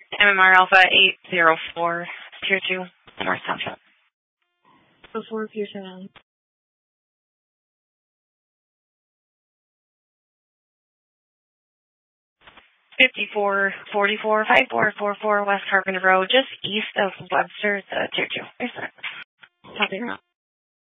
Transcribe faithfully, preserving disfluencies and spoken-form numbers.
M M R Alpha eight zero four, Tier two, North Township. Before Pearson. fifty-four forty-four, five four four four West Carpenter Road, just east of Webster, the Tier two. Copy.